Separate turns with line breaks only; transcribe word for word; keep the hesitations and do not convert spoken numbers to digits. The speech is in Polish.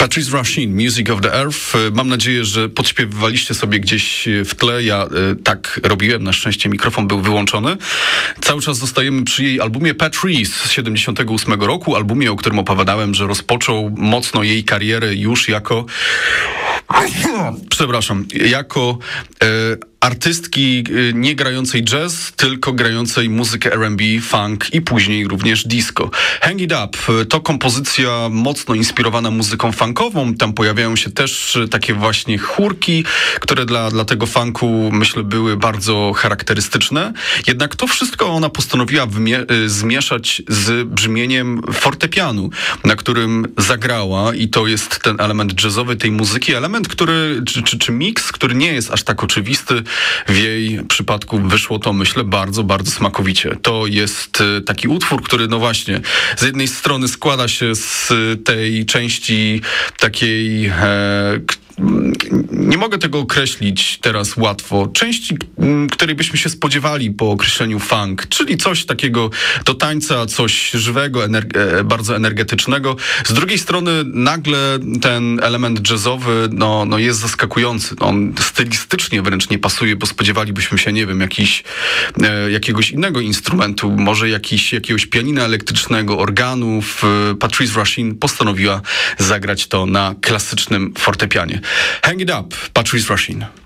Patrice Rushin, Music of the Earth. Mam nadzieję, że podśpiewywaliście sobie gdzieś w tle. Ja y, tak robiłem. Na szczęście mikrofon był wyłączony. Cały czas zostajemy przy jej albumie Patrice z siedemdziesiątego ósmego roku. Albumie, o którym opowiadałem, że rozpoczął mocno jej karierę już jako... Przepraszam. Jako... Y, artystki nie grającej jazz, tylko grającej muzykę R and B, funk i później również disco. Hang It Up to kompozycja mocno inspirowana muzyką funkową. Tam pojawiają się też takie właśnie chórki, które dla, dla tego funku, myślę, były bardzo charakterystyczne. Jednak to wszystko ona postanowiła wmie- zmieszać z brzmieniem fortepianu, na którym zagrała, i to jest ten element jazzowy tej muzyki, element, który, czy, czy, czy miks, który nie jest aż tak oczywisty. W jej przypadku wyszło to, myślę, bardzo, bardzo smakowicie. To jest taki utwór, który, no właśnie, z jednej strony składa się z tej części takiej... E, nie mogę tego określić teraz łatwo. Części, której byśmy się spodziewali po określeniu funk, czyli coś takiego do tańca, coś żywego, energe- bardzo energetycznego. Z drugiej strony nagle ten element jazzowy no, no jest zaskakujący. On stylistycznie wręcz nie pasuje, bo spodziewalibyśmy się, nie wiem, jakiś, e, jakiegoś innego instrumentu, może jakiś, jakiegoś pianina elektrycznego, organów. Patrice Rushin postanowiła zagrać to na klasycznym fortepianie. Hang It Up, Patrice Rushin.